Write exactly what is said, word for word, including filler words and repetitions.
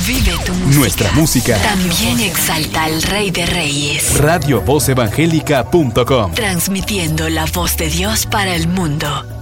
Vive tu música. Nuestra música También exalta al Rey de Reyes. radio voz evangélica punto com. Transmitiendo la voz de Dios para el mundo.